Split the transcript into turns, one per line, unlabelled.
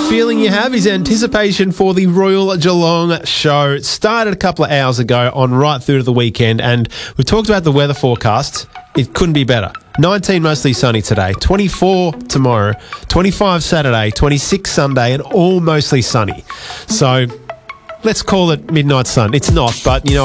feeling you have is anticipation for the Royal Geelong show. It started a couple of hours ago on right through to the weekend, and we talked about the weather forecast. It couldn't be better. 19 mostly sunny today, 24 tomorrow, 25 Saturday, 26 Sunday, and all mostly sunny. So let's call it midnight sun. It's not, but you know